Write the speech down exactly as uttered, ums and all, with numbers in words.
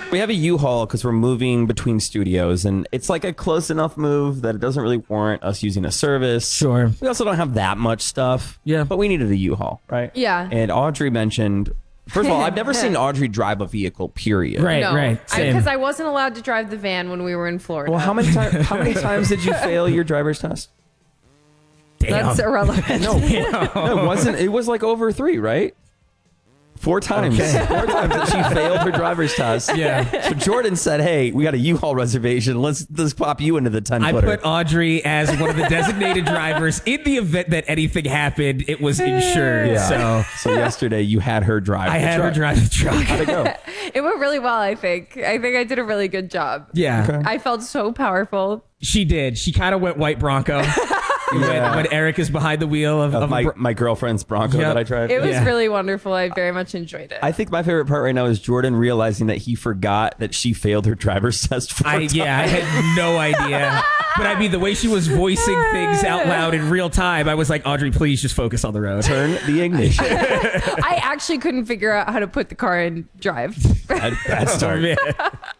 We have a U-Haul because we're moving between studios, and it's like a close enough move that it doesn't really warrant us using a service. Sure. We also don't have that much stuff. Yeah. But we needed a U-Haul, right? Yeah. And Audrey mentioned, first of all, I've never seen Audrey drive a vehicle, period. Right, No, right. Same. because I, I wasn't allowed to drive the van when we were in Florida. Well, how many times? How many times did you fail your driver's test? Damn. That's irrelevant. No, no, it wasn't. It was like over three, right? Four times. Okay. Four times that she failed her driver's test. Yeah. So Jordan said, "Hey, we got a U-Haul reservation. Let's let's pop you into the ten I footer." put Audrey as one of the designated drivers in the event that anything happened. It was insured. Yeah. So So yesterday you had her drive. I the had her truck. drive the truck. How'd it go? It went really well, I think. I think I did a really good job. Yeah. Okay. I felt so powerful. She did. She kind of went white Bronco when, when Eric is behind the wheel of, Of of my a bro- my girlfriend's Bronco Yep. that I tried. It was Yeah. really wonderful. I very much enjoyed it. I think my favorite part right now is Jordan realizing that he forgot that she failed her driver's test. Four I, times. yeah, I had no idea. But I mean, the way she was voicing things out loud in real time, I was like, Audrey, please just focus on the road. Turn the ignition. I actually couldn't figure out how to put the car in drive. Bad, bad start. Oh, man.